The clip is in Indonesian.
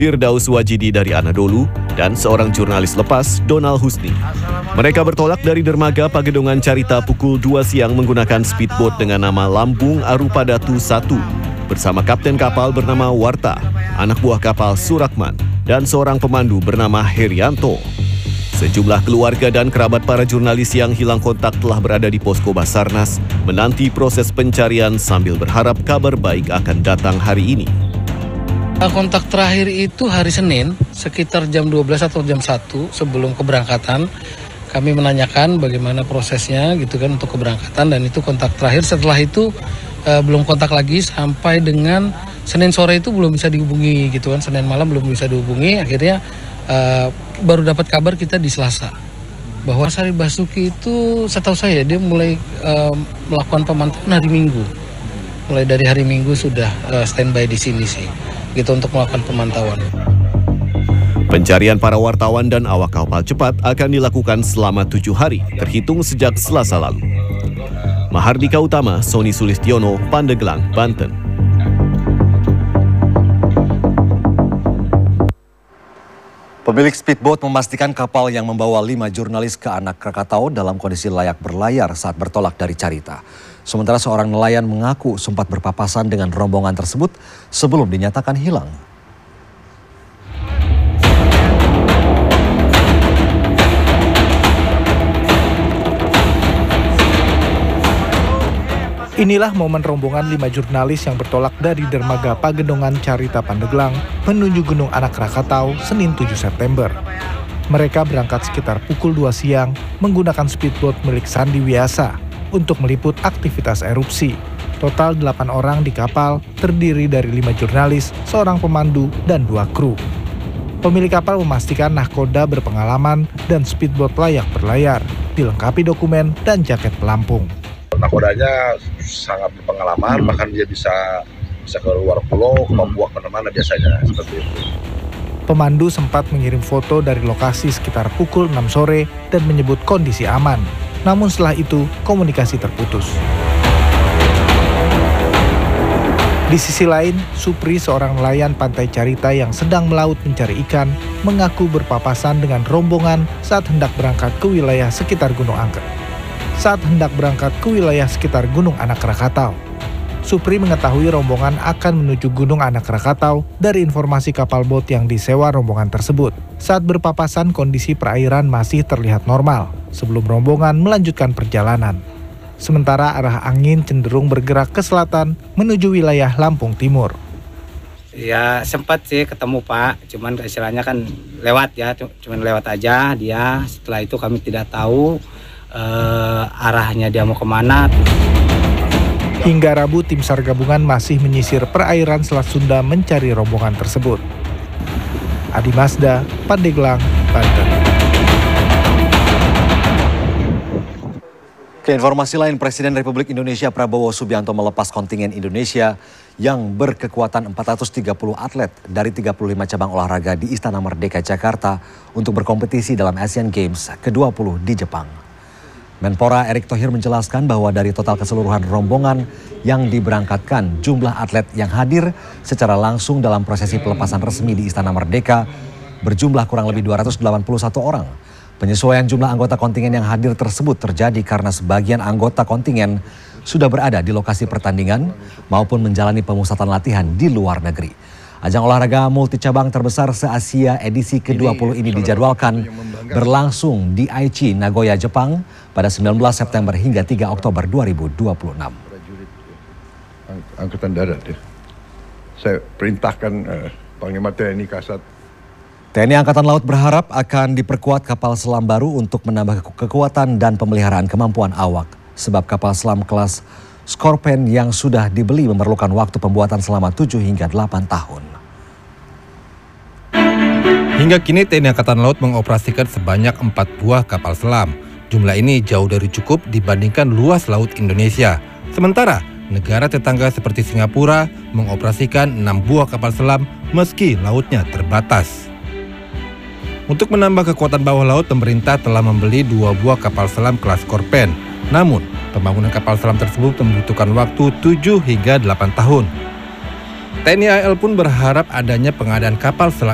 Firdaus Wajidi dari Anadolu, dan seorang jurnalis lepas, Donald Husni. Mereka bertolak dari dermaga Pagedongan Carita pukul 2 siang menggunakan speedboat dengan nama Lambung Arupadatu 1 bersama kapten kapal bernama Warta, anak buah kapal Surakman, dan seorang pemandu bernama Herianto. Sejumlah keluarga dan kerabat para jurnalis yang hilang kontak telah berada di posko Basarnas menanti proses pencarian sambil berharap kabar baik akan datang hari ini. Kontak terakhir itu hari Senin sekitar jam 12 atau jam 1 sebelum keberangkatan. Kami menanyakan bagaimana prosesnya gitu kan untuk keberangkatan, dan itu kontak terakhir. Setelah itu belum kontak lagi sampai dengan Senin sore itu belum bisa dihubungi gitu kan. Senin malam belum bisa dihubungi. Akhirnya baru dapat kabar kita di Selasa bahwa Sari Basuki itu setahu saya dia mulai melakukan pemantauan hari Minggu. Mulai dari hari Minggu sudah standby di sini sih, gitu untuk melakukan pemantauan. Pencarian para wartawan dan awak kapal cepat akan dilakukan selama 7 hari, terhitung sejak Selasa lalu. Mahardika Utama, Sony Sulistiono, Pandeglang, Banten. Pemilik speedboat memastikan kapal yang membawa 5 jurnalis ke Anak Krakatau dalam kondisi layak berlayar saat bertolak dari Carita. Sementara seorang nelayan mengaku sempat berpapasan dengan rombongan tersebut sebelum dinyatakan hilang. Inilah momen rombongan 5 jurnalis yang bertolak dari dermaga Pagedongan Carita Pandeglang menuju Gunung Anak Krakatau Senin 7 September. Mereka berangkat sekitar pukul 2 siang menggunakan speedboat milik Sandi Wiasa untuk meliput aktivitas erupsi. Total 8 orang di kapal terdiri dari 5 jurnalis, seorang pemandu, dan 2 kru. Pemilik kapal memastikan nahkoda berpengalaman dan speedboat layak berlayar, dilengkapi dokumen dan jaket pelampung. Nahkodanya sangat berpengalaman, bahkan dia bisa ke luar pulau, ke Papua, kemana-mana biasanya, seperti itu. Pemandu sempat mengirim foto dari lokasi sekitar pukul 6 sore dan menyebut kondisi aman. Namun setelah itu, komunikasi terputus. Di sisi lain, Supri, seorang nelayan pantai Carita yang sedang melaut mencari ikan, mengaku berpapasan dengan rombongan saat hendak berangkat ke wilayah sekitar Gunung Anak Krakatau. Supri mengetahui rombongan akan menuju Gunung Anak Krakatau dari informasi kapal bot yang disewa rombongan tersebut. Saat berpapasan, kondisi perairan masih terlihat normal sebelum rombongan melanjutkan perjalanan. Sementara arah angin cenderung bergerak ke selatan menuju wilayah Lampung Timur. Ya sempat sih ketemu Pak, cuman istilahnya kan lewat ya, cuman lewat aja dia. Setelah itu kami tidak tahu arahnya dia mau kemana. Hingga Rabu, tim SAR gabungan masih menyisir perairan Selat Sunda mencari rombongan tersebut. Adi Mazda, Pandeglang, Banten. Ke informasi lain, Presiden Republik Indonesia Prabowo Subianto melepas kontingen Indonesia yang berkekuatan 430 atlet dari 35 cabang olahraga di Istana Merdeka Jakarta untuk berkompetisi dalam Asian Games ke-20 di Jepang. Menpora Erick Thohir menjelaskan bahwa dari total keseluruhan rombongan yang diberangkatkan, jumlah atlet yang hadir secara langsung dalam prosesi pelepasan resmi di Istana Merdeka berjumlah kurang lebih 281 orang. Penyesuaian jumlah anggota kontingen yang hadir tersebut terjadi karena sebagian anggota kontingen sudah berada di lokasi pertandingan maupun menjalani pemusatan latihan di luar negeri. Ajang olahraga multicabang terbesar se-Asia edisi ke-20 ini dijadwalkan berlangsung di Aichi, Nagoya, Jepang pada 19 September hingga 3 Oktober 2026. Angkatan Darat ya. Saya perintahkan Panglima TNI Kasat. TNI Angkatan Laut berharap akan diperkuat kapal selam baru untuk menambah kekuatan dan pemeliharaan kemampuan awak. Sebab kapal selam kelas Scorpion yang sudah dibeli memerlukan waktu pembuatan selama 7 hingga 8 tahun. Hingga kini TNI Angkatan Laut mengoperasikan sebanyak 4 buah kapal selam. Jumlah ini jauh dari cukup dibandingkan luas laut Indonesia. Sementara negara tetangga seperti Singapura mengoperasikan 6 buah kapal selam meski lautnya terbatas. Untuk menambah kekuatan bawah laut, pemerintah telah membeli 2 buah kapal selam kelas Scorpion. Namun, pembangunan kapal selam tersebut membutuhkan waktu 7 hingga 8 tahun. TNI AL pun berharap adanya pengadaan kapal selam